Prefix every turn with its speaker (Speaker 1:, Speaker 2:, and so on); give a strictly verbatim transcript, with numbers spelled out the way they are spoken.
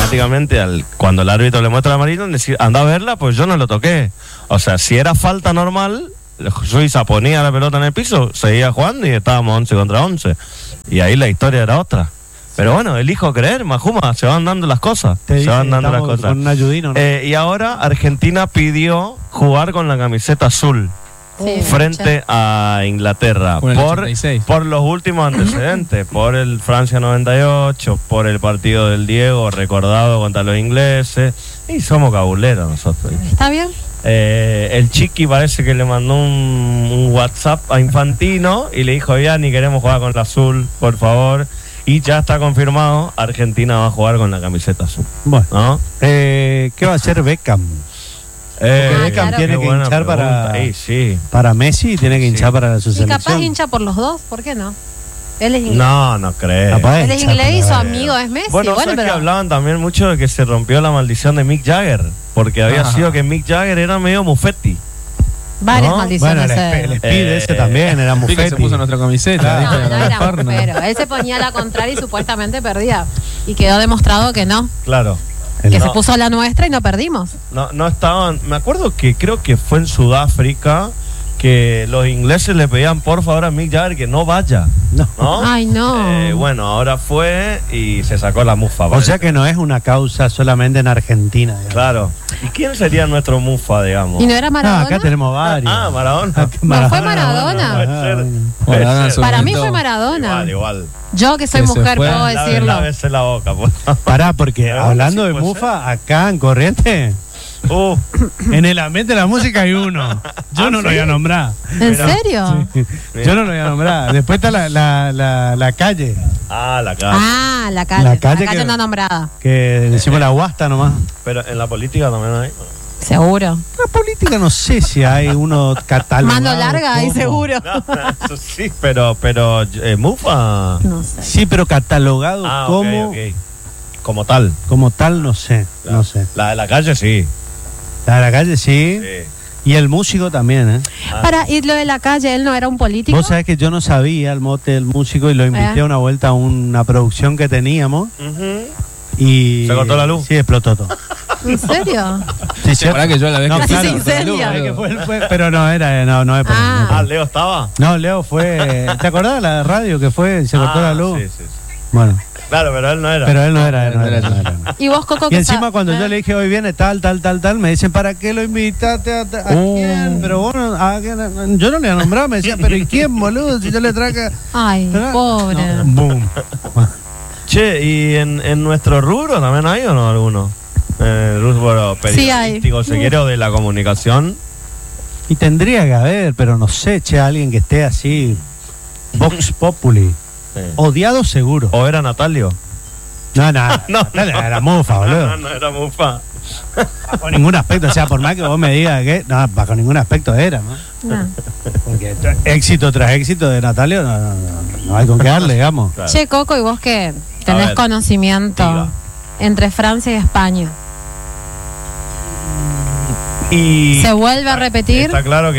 Speaker 1: automáticamente al, cuando el árbitro le muestra la amarilla, decir, anda a verla, pues yo no lo toqué. O sea, si era falta normal, Suiza ponía la pelota en el piso, seguía jugando y estábamos once contra once. Y ahí la historia era otra. Pero bueno, elijo creer, Majuma, se van dando las cosas.
Speaker 2: Te
Speaker 1: se van
Speaker 2: dice,
Speaker 1: dando las
Speaker 2: estamos
Speaker 1: cosas.
Speaker 2: con un ayudino, ¿no?
Speaker 1: Eh, y ahora Argentina pidió jugar con la camiseta azul.
Speaker 3: Sí,
Speaker 1: Frente a Inglaterra
Speaker 4: Con el
Speaker 1: por,
Speaker 4: ochenta y seis.
Speaker 1: por los últimos antecedentes, por el Francia noventa y ocho, por el partido del Diego recordado contra los ingleses, y somos cabuleros nosotros.
Speaker 3: ¿Está bien?
Speaker 1: Eh, el Chiqui parece que le mandó un, un WhatsApp a Infantino y le dijo, ya ni queremos jugar con la azul, por favor, y ya está confirmado, Argentina va a jugar con la camiseta azul.
Speaker 2: Bueno,
Speaker 1: ¿No?
Speaker 2: eh, ¿qué va a hacer Beckham?
Speaker 1: Eh,
Speaker 3: Ah,
Speaker 2: Beckham
Speaker 3: claro.
Speaker 2: tiene
Speaker 1: qué
Speaker 2: que
Speaker 1: buena
Speaker 2: hinchar para,
Speaker 1: pregunta. Sí, sí.
Speaker 2: para Messi y tiene que hinchar
Speaker 1: Sí.
Speaker 2: para su
Speaker 3: Y
Speaker 2: selección.
Speaker 3: capaz hincha por los dos, ¿por qué no? Él es inglés.
Speaker 1: No, no creo.
Speaker 2: Capaz
Speaker 3: Él es
Speaker 2: hincha
Speaker 3: inglés y
Speaker 2: para-
Speaker 3: su amigo es Messi.
Speaker 1: Bueno,
Speaker 3: Bueno,
Speaker 1: ¿sabes
Speaker 3: pero
Speaker 1: que hablaban también mucho de que se rompió la maldición de Mick Jagger? Porque había
Speaker 4: Ah.
Speaker 1: sido que Mick Jagger era medio mufetti.
Speaker 3: varias
Speaker 1: ¿no?
Speaker 2: Bueno,
Speaker 3: maldiciones.
Speaker 2: el,
Speaker 3: eh.
Speaker 2: espe- el Speed
Speaker 1: Eh,
Speaker 2: ese también era
Speaker 4: Sí, que se
Speaker 2: Muffetti.
Speaker 4: puso nuestra camiseta.
Speaker 2: Claro.
Speaker 4: ¿viste?
Speaker 3: No, no
Speaker 4: Para
Speaker 3: era
Speaker 4: gastarnos.
Speaker 3: pero él se ponía a la contraria y supuestamente perdía. Y quedó demostrado que no,
Speaker 1: Claro.
Speaker 2: El-
Speaker 3: que
Speaker 1: No.
Speaker 3: se puso a la nuestra y no perdimos.
Speaker 1: No, no estaban. Me acuerdo que creo que fue en Sudáfrica que los ingleses le pedían por favor a Mick Jagger que no vaya.
Speaker 2: No.
Speaker 1: ¿No?
Speaker 3: Ay, no.
Speaker 1: Eh, bueno, ahora fue y se sacó la mufa.
Speaker 2: O
Speaker 1: parece.
Speaker 2: sea que no es una causa solamente en Argentina. digamos.
Speaker 1: Claro. ¿Y quién sería nuestro mufa, digamos?
Speaker 3: ¿Y no era
Speaker 2: No,
Speaker 3: Maradona?
Speaker 2: acá tenemos varios.
Speaker 1: Ah, Maradona.
Speaker 2: Acá
Speaker 3: No, fue Maradona.
Speaker 1: Puede ser.
Speaker 2: bueno.
Speaker 1: Puede
Speaker 4: Maradona
Speaker 1: ser.
Speaker 4: en su
Speaker 3: Para mí
Speaker 4: momento.
Speaker 3: fue Maradona.
Speaker 1: Igual, igual.
Speaker 3: Yo que soy
Speaker 4: Que se
Speaker 3: mujer
Speaker 4: fue.
Speaker 3: puedo
Speaker 1: Lave-
Speaker 3: decirlo.
Speaker 1: lávese la boca, por favor.
Speaker 2: Pará, porque
Speaker 1: Ah,
Speaker 2: hablando
Speaker 1: sí,
Speaker 2: de
Speaker 1: puede
Speaker 2: Mufa, acá en Corrientes,
Speaker 1: Uh,
Speaker 2: en el ambiente de la música hay uno. Yo
Speaker 1: ¿Ah,
Speaker 2: no lo
Speaker 1: sí?
Speaker 2: voy a nombrar.
Speaker 3: ¿En
Speaker 1: Mira.
Speaker 3: serio?
Speaker 2: Yo no lo voy a nombrar. Después está la, la, la, la calle,
Speaker 1: ah, la cara.
Speaker 3: Ah, la calle.
Speaker 2: La
Speaker 3: La
Speaker 2: calle
Speaker 3: calle,
Speaker 2: que-
Speaker 3: no nombrada.
Speaker 2: que decimos la guasta nomás.
Speaker 1: Pero en la política también hay.
Speaker 3: Seguro.
Speaker 2: La política no sé si hay uno catalogado.
Speaker 3: Mano larga ahí
Speaker 2: como-
Speaker 3: seguro.
Speaker 1: No, eso sí, pero, pero eh, Mufa.
Speaker 3: No sé.
Speaker 2: Sí, pero catalogado
Speaker 1: Ah, ok,
Speaker 2: como,
Speaker 1: ok. Como tal.
Speaker 2: como tal, no sé.
Speaker 1: Claro.
Speaker 2: No sé.
Speaker 1: La de la calle sí.
Speaker 2: La de la calle sí.
Speaker 1: Sí.
Speaker 2: Y el músico también, ¿eh?
Speaker 1: Ah,
Speaker 3: Para ir lo de la calle, él no era un político.
Speaker 2: Vos sabés que yo no sabía el mote del músico y lo invité
Speaker 3: Eh.
Speaker 2: a una vuelta a una producción que teníamos
Speaker 1: ujú.
Speaker 2: y...
Speaker 1: ¿Se cortó la luz?
Speaker 2: Sí, explotó todo.
Speaker 3: ¿En serio?
Speaker 2: Sí,
Speaker 4: La
Speaker 2: ¿cierto?
Speaker 4: verdad que yo la vez
Speaker 2: No,
Speaker 4: que
Speaker 3: Casi
Speaker 2: claro,
Speaker 3: se incendia.
Speaker 2: Es que fue- fue- pero no, era, no, no es por
Speaker 3: Ah.
Speaker 2: no,
Speaker 1: Ah,
Speaker 2: por-
Speaker 1: Leo estaba.
Speaker 2: no, Leo fue... ¿Te acordás de la radio que fue? Se cortó
Speaker 1: Ah,
Speaker 2: la luz.
Speaker 1: Sí, sí, sí.
Speaker 2: Bueno,
Speaker 1: Claro, pero él no era.
Speaker 2: pero él no era, él no
Speaker 4: No
Speaker 2: era,
Speaker 4: era.
Speaker 2: no era.
Speaker 3: Y vos, Coco,
Speaker 2: Y
Speaker 3: que
Speaker 2: encima
Speaker 3: sa-
Speaker 2: cuando
Speaker 3: eh,
Speaker 2: yo le dije hoy viene tal, tal, tal, tal, me dicen, ¿para qué lo invitaste a, a
Speaker 4: Oh.
Speaker 2: quién? Pero bueno, ¿a quién? Yo no le nombraba, me decía, ¿pero y quién, boludo? Si yo le traje...
Speaker 3: Ay,
Speaker 2: ¿Verdad?
Speaker 3: pobre.
Speaker 2: No, boom.
Speaker 1: Che, ¿y en, en nuestro rubro también hay o no alguno? En el rubro
Speaker 3: Sí, hay.
Speaker 1: periodístico, se quiere, o de la comunicación.
Speaker 2: Y tendría que haber, pero no sé, che, alguien que esté así, Vox Populi,
Speaker 1: Sí.
Speaker 2: odiado seguro.
Speaker 1: ¿O era Natalio?
Speaker 2: No, no,
Speaker 1: No,
Speaker 2: no, era mufa,
Speaker 1: No,
Speaker 2: boludo.
Speaker 1: no era Mufa.
Speaker 2: Bajo ningún aspecto, o sea, por más que vos me digas que, no, bajo ningún aspecto era, ¿no?
Speaker 3: No.
Speaker 2: Porque tra- éxito tras éxito de Natalio, no, no, no, no hay con qué darle, digamos.
Speaker 1: Claro.
Speaker 3: Che, Coco, y vos que
Speaker 1: A
Speaker 3: tenés
Speaker 1: ver,
Speaker 3: conocimiento
Speaker 1: diga.
Speaker 3: entre Francia y España,
Speaker 1: Y
Speaker 3: ¿se vuelve a repetir?
Speaker 1: está claro que